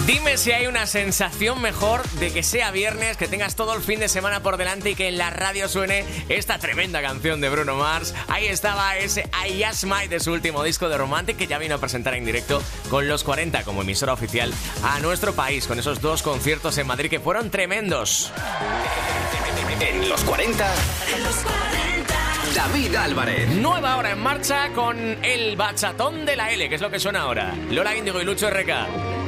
Dime si hay una sensación mejor de que sea viernes, que tengas todo el fin de semana por delante y que en la radio suene esta tremenda canción de Bruno Mars. Ahí estaba ese I Just Might de su último disco de Romantic, que ya vino a presentar en directo con Los 40 como emisora oficial a nuestro país, con esos 2 conciertos en Madrid que fueron tremendos. En Los 40, David Álvarez. Nueva hora en marcha con el bachatón de la L, que es lo que suena ahora. Lola Índigo y Lucho RK.